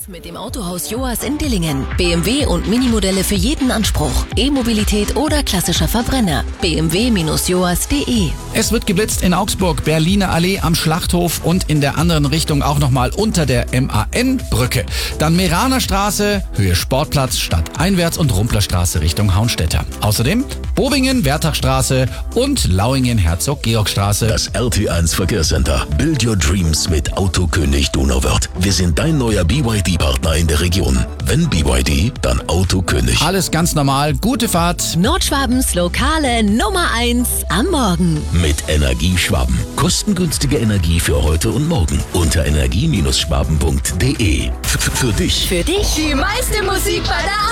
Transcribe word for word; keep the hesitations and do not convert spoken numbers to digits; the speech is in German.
mit dem Autohaus Joas in Dillingen. B M W und Minimodelle für jeden Anspruch. E-Mobilität oder klassischer Verbrenner. b m w Bindestrich joas punkt de. Es wird geblitzt in Augsburg, Berliner Allee am Schlachthof und in der anderen Richtung auch nochmal unter der M A N-Brücke. Dann Meraner Straße, Höhe Sportplatz, stadteinwärts und Rumplerstraße Richtung Hauenstetter. Außerdem Bobingen, Wertachstraße und Lauingen-Herzog-Georg-Straße. Das R T eins Verkehrscenter. Build your dreams mit Autokönig Donauwörth. Wir sind dein neuer B Y D-Partner in der Region. Wenn B Y D, dann Autokönig. Alles ganz normal, gute Fahrt. Nordschwabens lokale Nummer eins am Morgen. Mit Energieschwaben. Kostengünstige Energie für heute und morgen. Unter energie Bindestrich schwaben punkt de. F- Für dich. Für dich Die meiste Musik bei der